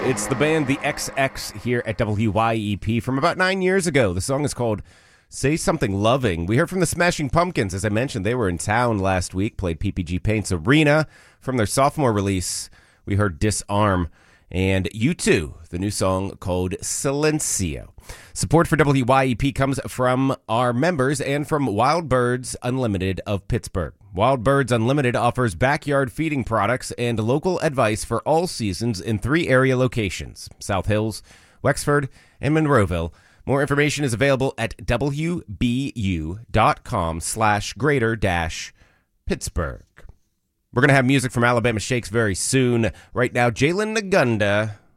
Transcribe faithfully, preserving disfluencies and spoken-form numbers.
It's the band The X X here at W Y E P from about nine years ago. The song is called Say Something Loving. We heard from the Smashing Pumpkins. As I mentioned, they were in town last week, played P P G Paints Arena. From their sophomore release, we heard Disarm. And U two, the new song called Silencio. Support for W Y E P comes from our members and from Wild Birds Unlimited of Pittsburgh. Wild Birds Unlimited offers backyard feeding products and local advice for all seasons in three area locations: South Hills, Wexford, and Monroeville. More information is available at W B U dot com slash greater dash Pittsburgh. We're going to have music from Alabama Shakes very soon. Right now, Jalen Nagunda